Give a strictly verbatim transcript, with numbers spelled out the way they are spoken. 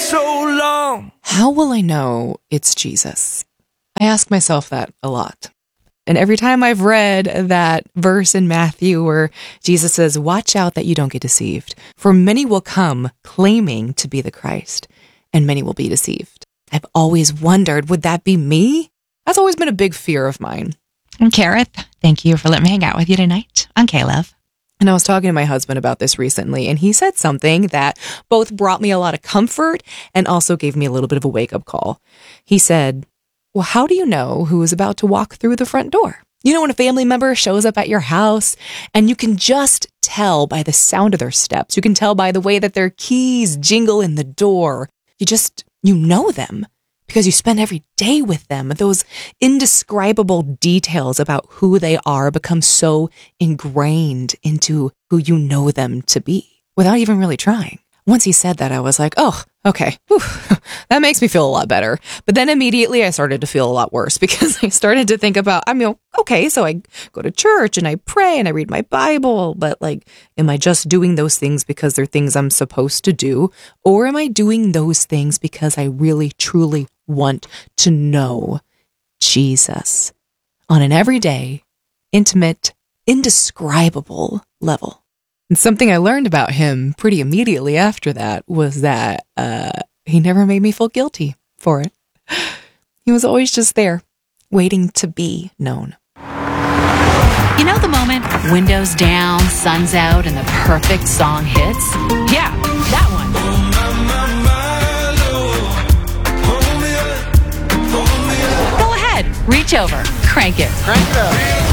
so long. How will I know it's Jesus? I ask myself that a lot. And every time I've read that verse in Matthew where Jesus says, watch out that you don't get deceived, for many will come claiming to be the Christ, and many will be deceived. I've always wondered, would that be me? That's always been a big fear of mine. I'm Kareth. Thank you for letting me hang out with you tonight on K-Love. And I was talking to my husband about this recently, and he said something that both brought me a lot of comfort and also gave me a little bit of a wake-up call. He said, well, how do you know who is about to walk through the front door? You know, when a family member shows up at your house and you can just tell by the sound of their steps, you can tell by the way that their keys jingle in the door. You just, you know them because you spend every day with them. Those indescribable details about who they are become so ingrained into who you know them to be without even really trying. Once he said that, I was like, oh, okay, whew, that makes me feel a lot better. But then immediately I started to feel a lot worse because I started to think about, I mean, okay, so I go to church and I pray and I read my Bible, but like, am I just doing those things because they're things I'm supposed to do? Or am I doing those things because I really, truly want to know Jesus on an everyday, intimate, indescribable level? And something I learned about him pretty immediately after that was that uh, he never made me feel guilty for it. He was always just there, waiting to be known. You know the moment, windows down, sun's out, and the perfect song hits? Yeah, that one. Go ahead, reach over, crank it. Crank it up.